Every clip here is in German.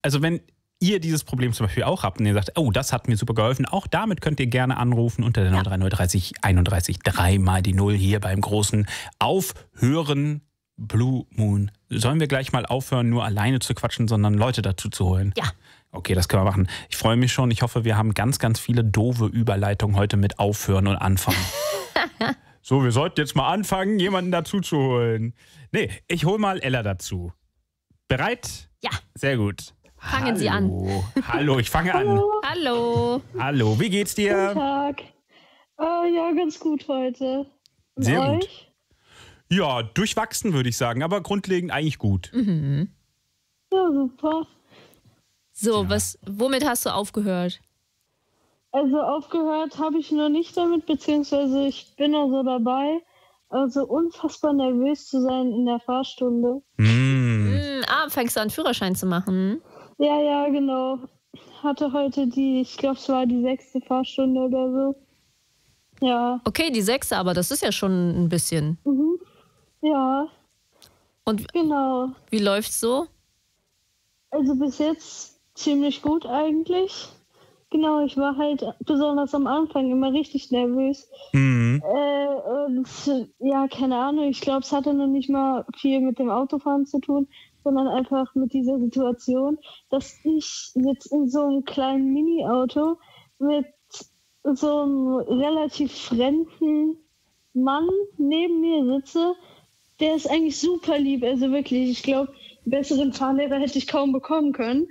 also wenn ihr dieses Problem zum Beispiel auch habt und ihr sagt, oh, das hat mir super geholfen, auch damit könnt ihr gerne anrufen unter der 030 31 3 mal die 0 hier beim großen Aufhören Blue Moon. Sollen wir gleich mal aufhören, nur alleine zu quatschen, sondern Leute dazu zu holen? Ja. Okay, das können wir machen. Ich freue mich schon. Ich hoffe, wir haben ganz, ganz viele doofe Überleitungen heute mit Aufhören und Anfangen. So, wir sollten jetzt mal anfangen, jemanden dazu zu holen. Nee, ich hole mal Ella dazu. Bereit? Ja. Sehr gut. Fangen Sie an. Hallo, ich fange an. Hallo. Hallo, wie geht's dir? Guten Tag. Ja, ganz gut heute. Und Sehr euch? gut. Ja, durchwachsen würde ich sagen, aber grundlegend eigentlich gut. Ja, super. So, womit hast du aufgehört? Also aufgehört habe ich noch nicht damit, beziehungsweise ich bin also dabei, also unfassbar nervös zu sein in der Fahrstunde. Fängst du an, Führerschein zu machen? Ja, genau. Hatte heute ich glaube, es war die 6. Fahrstunde oder so. Ja. Okay, die 6., aber das ist ja schon ein bisschen. Ja, Und genau. wie läuft's so? Also bis jetzt ziemlich gut eigentlich. Genau, ich war halt besonders am Anfang immer richtig nervös. Und ja, keine Ahnung, ich glaube, es hatte noch nicht mal viel mit dem Autofahren zu tun, sondern einfach mit dieser Situation, dass ich jetzt in so einem kleinen Mini-Auto mit so einem relativ fremden Mann neben mir sitze. Der ist eigentlich super lieb, also wirklich, ich glaube, einen besseren Fahrlehrer hätte ich kaum bekommen können.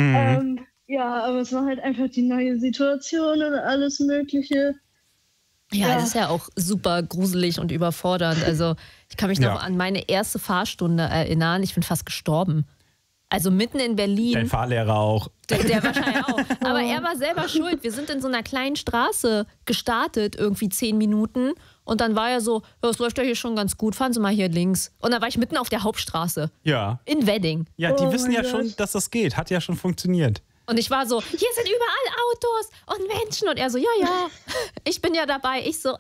Ja, aber es war halt einfach die neue Situation und alles Mögliche. Ja, es ist ja auch super gruselig und überfordernd. Also ich kann mich noch an meine erste Fahrstunde erinnern. Ich bin fast gestorben. Also mitten in Berlin. Dein Fahrlehrer auch. Der wahrscheinlich auch. Aber er war selber schuld. Wir sind in so einer kleinen Straße gestartet, irgendwie 10 Minuten. Und dann war er so, ja, es läuft ja hier schon ganz gut, fahren Sie mal hier links. Und dann war ich mitten auf der Hauptstraße. Ja. In Wedding. Ja, die wissen ja schon, dass das geht. Hat ja schon funktioniert. Und ich war so, hier sind überall Autos und Menschen. Und er so, ja, ich bin ja dabei. Ich so,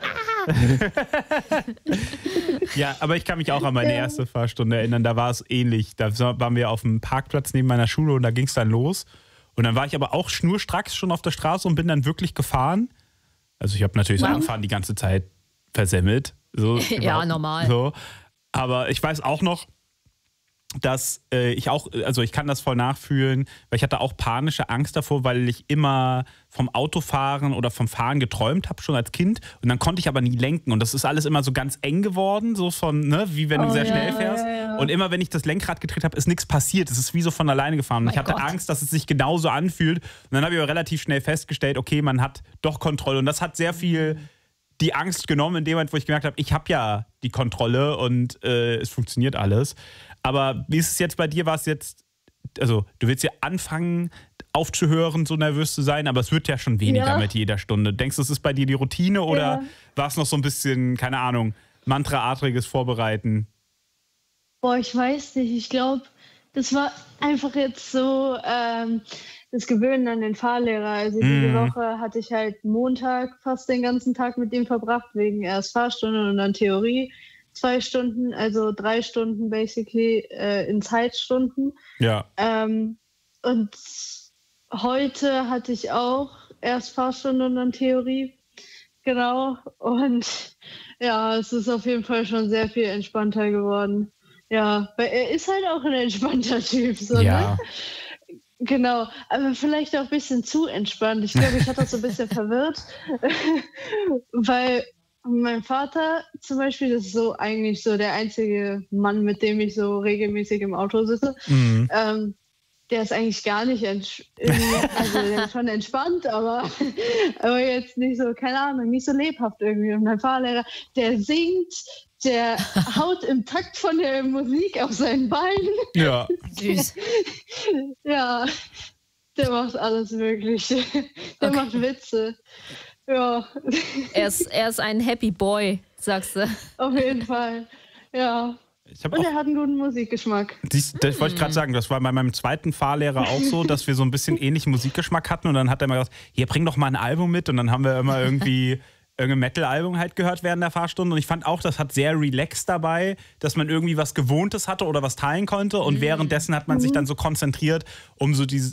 Ja, aber ich kann mich auch an meine erste Fahrstunde erinnern. Da war es ähnlich. Da waren wir auf dem Parkplatz neben meiner Schule und da ging es dann los. Und dann war ich aber auch schnurstracks schon auf der Straße und bin dann wirklich gefahren. Also ich habe natürlich das Anfahren die ganze Zeit versemmelt. So, ja, normal. So. Aber ich weiß auch noch, dass ich kann das voll nachfühlen, weil ich hatte auch panische Angst davor, weil ich immer vom Autofahren oder vom Fahren geträumt habe, schon als Kind. Und dann konnte ich aber nie lenken. Und das ist alles immer so ganz eng geworden, so von, ne, wie wenn du sehr schnell fährst. Ja. Und immer, wenn ich das Lenkrad gedreht habe, ist nichts passiert. Es ist wie so von alleine gefahren. Und ich hatte Angst, dass es sich genauso anfühlt. Und dann habe ich aber relativ schnell festgestellt, okay, man hat doch Kontrolle. Und das hat sehr viel die Angst genommen in dem Moment, wo ich gemerkt habe, ich habe ja die Kontrolle und es funktioniert alles. Aber wie ist es jetzt bei dir? War es jetzt, also du willst ja anfangen aufzuhören, so nervös zu sein, aber es wird ja schon weniger mit jeder Stunde. Denkst du, es ist bei dir die Routine oder war es noch so ein bisschen, keine Ahnung, mantraartiges Vorbereiten? Boah, ich weiß nicht. Ich glaube, das war einfach jetzt so das Gewöhnen an den Fahrlehrer. Also diese Woche hatte ich halt Montag fast den ganzen Tag mit ihm verbracht, wegen erst Fahrstunden und dann Theorie. 2 Stunden, also 3 Stunden basically in Zeitstunden. Ja. Und heute hatte ich auch erst Fahrstunde und dann Theorie. Genau. Und ja, es ist auf jeden Fall schon sehr viel entspannter geworden. Ja, weil er ist halt auch ein entspannter Typ. So, ne? Genau, aber vielleicht auch ein bisschen zu entspannt. Ich glaube, ich hatte das so ein bisschen verwirrt, weil mein Vater zum Beispiel, das ist so eigentlich so der einzige Mann, mit dem ich so regelmäßig im Auto sitze. Der ist eigentlich gar nicht also der ist schon entspannt, aber jetzt nicht so, keine Ahnung, nicht so lebhaft irgendwie. Und mein Fahrlehrer, der singt, der haut im Takt von der Musik auf seinen Beinen. Ja. Süß. Ja, der macht alles Mögliche. Der macht Witze. Ja. Er ist ein Happy Boy, sagst du. Auf jeden Fall, ja. Und er hat einen guten Musikgeschmack. Das wollte ich gerade sagen, das war bei meinem zweiten Fahrlehrer auch so, dass wir so ein bisschen ähnlichen Musikgeschmack hatten und dann hat er immer gesagt, hier, bring doch mal ein Album mit und dann haben wir immer irgendwie irgendein Metal-Album halt gehört während der Fahrstunde und ich fand auch, das hat sehr relaxed dabei, dass man irgendwie was Gewohntes hatte oder was teilen konnte und währenddessen hat man sich dann so konzentriert, um so